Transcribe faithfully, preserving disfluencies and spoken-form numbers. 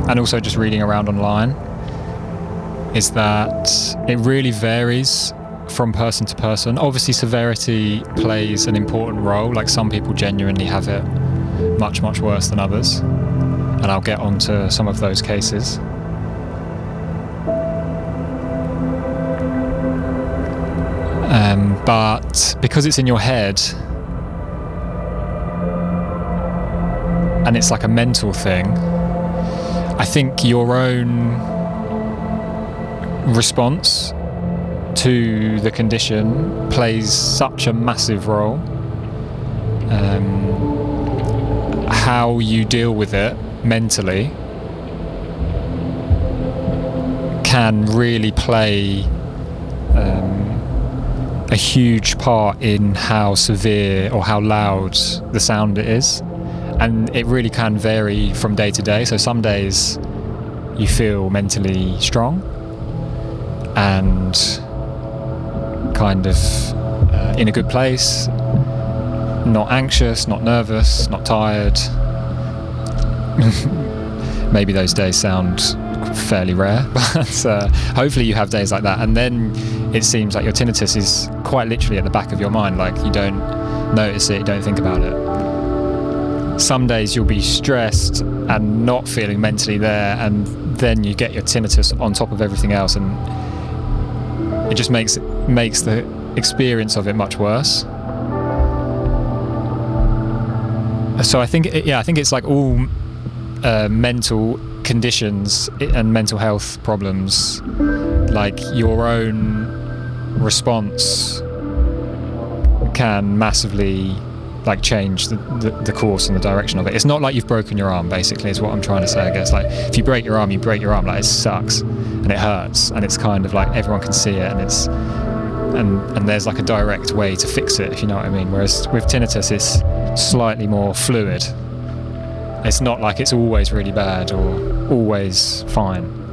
and also just reading around online, is that it really varies from person to person. Obviously severity plays an important role, like some people genuinely have it much, much worse than others, and I'll get onto some of those cases. Um, but because it's in your head, and it's like a mental thing, I think your own response to the condition plays such a massive role. Um, how you deal with it mentally can really play um, a huge part in how severe or how loud the sound is. And it really can vary from day to day. So some days you feel mentally strong and kind of uh, in a good place, not anxious, not nervous, not tired. Maybe those days sound fairly rare, but uh, hopefully you have days like that. And then it seems like your tinnitus is quite literally at the back of your mind, like you don't notice it, you don't think about it. Some days you'll be stressed and not feeling mentally there, and then you get your tinnitus on top of everything else, and it just makes makes the experience of it much worse. So I think, it, yeah, I think it's like all uh, mental conditions and mental health problems, like your own response can massively like change the, the, the course and the direction of it. It's not like you've broken your arm, basically, is what I'm trying to say, I guess. Like, if you break your arm, you break your arm. Like, it sucks and it hurts, and it's kind of like everyone can see it, and it's and and there's like a direct way to fix it, if you know what I mean. Whereas with tinnitus, it's slightly more fluid. It's not like it's always really bad or always fine.